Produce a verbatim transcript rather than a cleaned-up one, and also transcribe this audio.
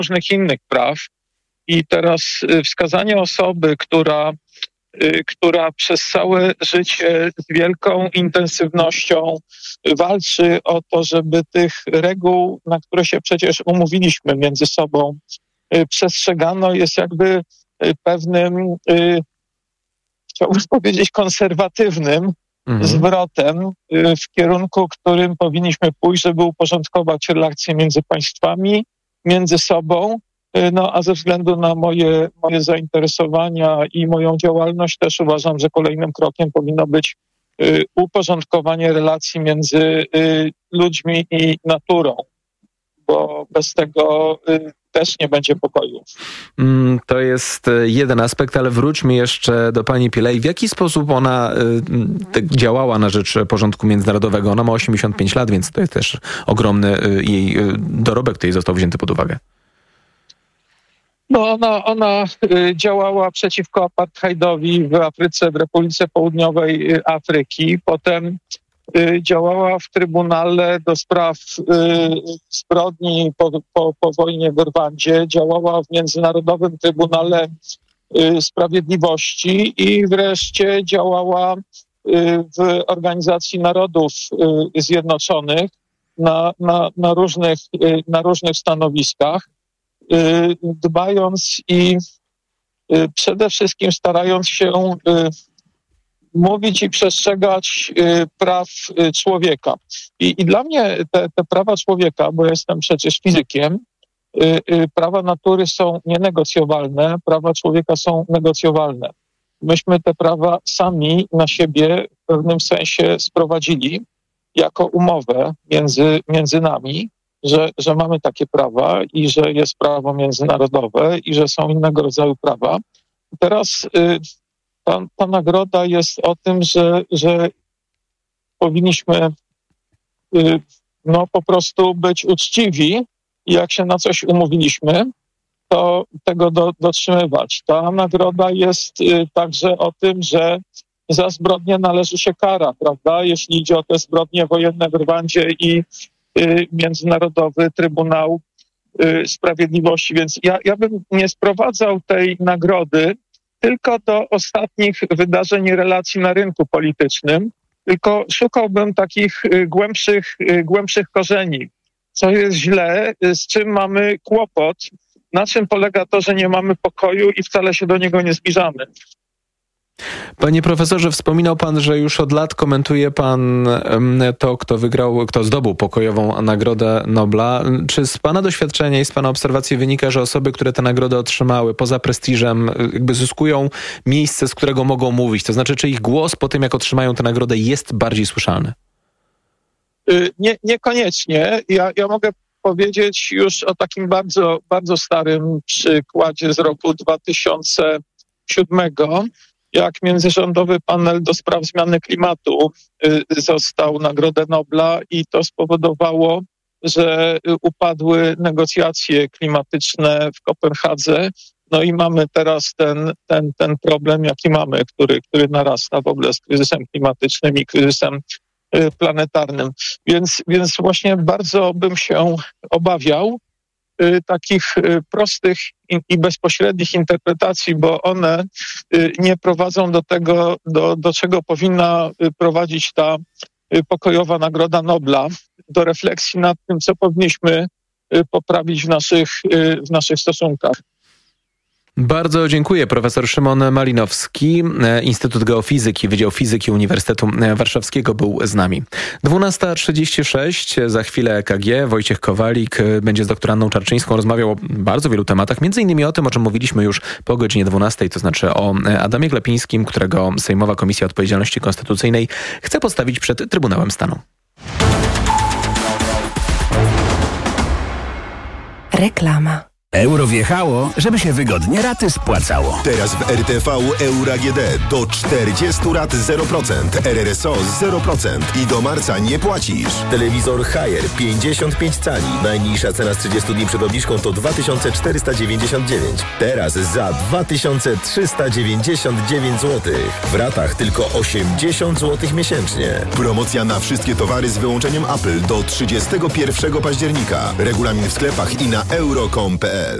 różnych innych praw. I teraz wskazanie osoby, która, która przez całe życie z wielką intensywnością walczy o to, żeby tych reguł, na które się przecież umówiliśmy między sobą, przestrzegano, jest jakby pewnym, chciałbym powiedzieć, konserwatywnym mhm. zwrotem w kierunku, którym powinniśmy pójść, żeby uporządkować relacje między państwami, między sobą. No a ze względu na moje, moje zainteresowania i moją działalność też uważam, że kolejnym krokiem powinno być y, uporządkowanie relacji między y, ludźmi i naturą, bo bez tego y, też nie będzie pokoju. Mm, to jest jeden aspekt, ale wróćmy jeszcze do pani Pillay. W jaki sposób ona y, działała na rzecz porządku międzynarodowego? Ona ma osiemdziesiąt pięć lat, więc to jest też ogromny y, jej y, dorobek, który został wzięty pod uwagę. No ona, ona y, działała przeciwko apartheidowi w Afryce, w Republice Południowej Afryki. Potem y, działała w Trybunale do spraw y, zbrodni po, po, po wojnie w Rwandzie. Działała w Międzynarodowym Trybunale y, Sprawiedliwości i wreszcie działała y, w Organizacji Narodów y, Zjednoczonych na, na, na, różnych, y, na różnych stanowiskach, dbając i przede wszystkim starając się mówić i przestrzegać praw człowieka. I, i dla mnie te, te prawa człowieka, bo jestem przecież fizykiem, prawa natury są nienegocjowalne, prawa człowieka są negocjowalne. Myśmy te prawa sami na siebie w pewnym sensie sprowadzili jako umowę między, między nami, Że, że mamy takie prawa i że jest prawo międzynarodowe i że są innego rodzaju prawa. Teraz y, ta, ta nagroda jest o tym, że, że powinniśmy y, no, po prostu być uczciwi i jak się na coś umówiliśmy, to tego do, dotrzymywać. Ta nagroda jest y, także o tym, że za zbrodnie należy się kara, prawda? Jeśli idzie o te zbrodnie wojenne w Rwandzie i Międzynarodowy Trybunał Sprawiedliwości. Więc ja, ja bym nie sprowadzał tej nagrody tylko do ostatnich wydarzeń i relacji na rynku politycznym, tylko szukałbym takich głębszych, głębszych korzeni. Co jest źle, z czym mamy kłopot, na czym polega to, że nie mamy pokoju i wcale się do niego nie zbliżamy. Panie profesorze, wspominał pan, że już od lat komentuje pan to, kto wygrał, kto zdobył pokojową Nagrodę Nobla. Czy z pana doświadczenia i z pana obserwacji wynika, że osoby, które tę nagrodę otrzymały poza prestiżem, jakby zyskują miejsce, z którego mogą mówić? To znaczy, czy ich głos po tym, jak otrzymają tę nagrodę, jest bardziej słyszalny? Nie, niekoniecznie. Ja, ja mogę powiedzieć już o takim bardzo, bardzo starym przykładzie z roku dwa tysiące siódmego. Jak międzyrządowy panel do spraw zmiany klimatu y, został Nagrodę Nobla i to spowodowało, że upadły negocjacje klimatyczne w Kopenhadze. No i mamy teraz ten, ten, ten problem, jaki mamy, który, który narasta w ogóle z kryzysem klimatycznym i kryzysem y, planetarnym. Więc, więc właśnie bardzo bym się obawiał takich prostych i bezpośrednich interpretacji, bo one nie prowadzą do tego, do, do czego powinna prowadzić ta pokojowa Nagroda Nobla, do refleksji nad tym, co powinniśmy poprawić w naszych, w naszych stosunkach. Bardzo dziękuję. Profesor Szymon Malinowski, Instytut Geofizyki, Wydział Fizyki Uniwersytetu Warszawskiego był z nami. dwunasta trzydzieści sześć, za chwilę E K G. Wojciech Kowalik będzie z doktor Anną Czarczyńską rozmawiał o bardzo wielu tematach, między innymi o tym, o czym mówiliśmy już po godzinie dwunastej, to znaczy o Adamie Glapińskim, którego Sejmowa Komisja Odpowiedzialności Konstytucyjnej chce postawić przed Trybunałem Stanu. Reklama. Euro wjechało, żeby się wygodnie raty spłacało. Teraz w R T V Euro A G D do czterdzieści rat zero procent, R R S O zero procent i do marca nie płacisz. Telewizor Haier pięćdziesiąt pięć cali. Najniższa cena z trzydziestu dni przed obniżką to dwa tysiące czterysta dziewięćdziesiąt dziewięć. Teraz za dwa tysiące trzysta dziewięćdziesiąt dziewięć złotych. W ratach tylko osiemdziesiąt złotych miesięcznie. Promocja na wszystkie towary z wyłączeniem Apple do trzydziestego pierwszego października. Regulamin w sklepach i na euro kropka com kropka p l.